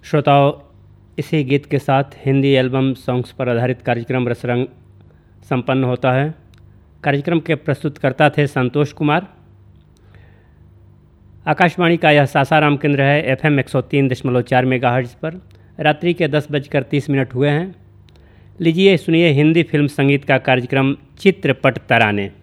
श्रोताओं, इसी गीत के साथ हिंदी एल्बम सॉन्ग्स पर आधारित कार्यक्रम रसरंग संपन्न होता है। कार्यक्रम के प्रस्तुतकर्ता थे संतोष कुमार। आकाशवाणी का यह सासाराम केंद्र है FM 103.4 मेगाहर्ट्ज़ पर। रात्रि के 10:30 हुए हैं। लीजिए सुनिए हिंदी फिल्म संगीत का कार्यक्रम चित्रपट तराने।